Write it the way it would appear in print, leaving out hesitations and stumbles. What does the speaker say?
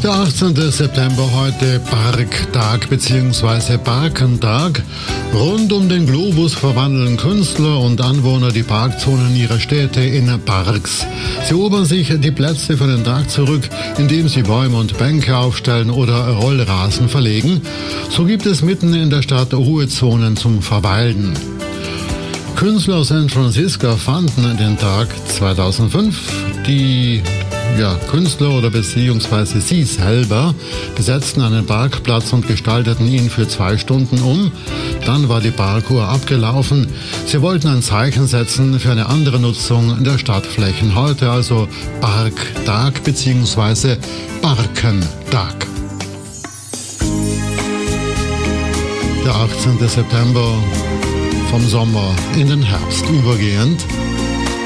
Der 18. September heute Parktag bzw. Parkentag. Rund um den Globus verwandeln Künstler und Anwohner die Parkzonen ihrer Städte in Parks. Sie erobern sich die Plätze für den Tag zurück, indem sie Bäume und Bänke aufstellen oder Rollrasen verlegen. So gibt es mitten in der Stadt Ruhezonen zum Verweilen. Künstler aus San Francisco fanden den Tag 2005. Die Künstler oder beziehungsweise sie selber besetzten einen Parkplatz und gestalteten ihn für 2 Stunden um. Dann war die Parkuhr abgelaufen. Sie wollten ein Zeichen setzen für eine andere Nutzung der Stadtflächen. Heute also Parktag bzw. Parkentag. Der 18. September vom Sommer in den Herbst übergehend.